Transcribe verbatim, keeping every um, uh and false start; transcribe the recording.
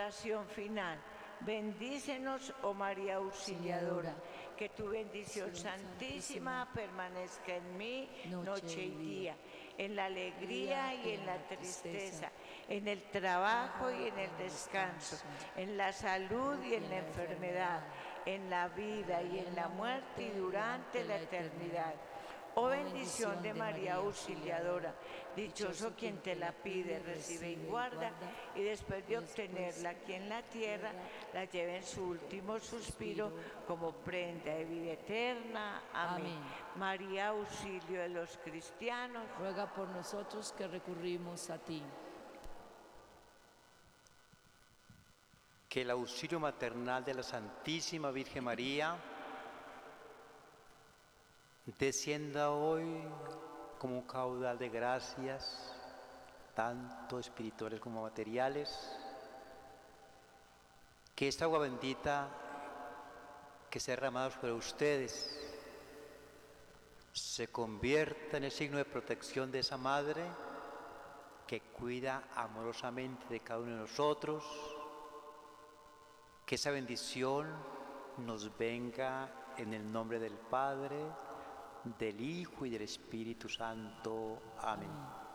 Oración final. Bendícenos, oh María Auxiliadora, que tu bendición santísima permanezca en mí noche y día, en la alegría y en la tristeza, en el trabajo y en el descanso, en la salud y en la enfermedad, en la vida y en la muerte y durante la eternidad. Oh bendición de María Auxiliadora, dichoso quien te la pide, recibe y guarda, y después de obtenerla aquí en la tierra, la lleve en su último suspiro como prenda de vida eterna. Amén. Amén. María, auxilio de los cristianos, ruega por nosotros que recurrimos a ti. Que el auxilio maternal de la Santísima Virgen María descienda hoy como un caudal de gracias, tanto espirituales como materiales. Que esta agua bendita que sea derramada sobre ustedes se convierta en el signo de protección de esa Madre que cuida amorosamente de cada uno de nosotros. Que esa bendición nos venga en el nombre del Padre, del Hijo y del Espíritu Santo. Amén.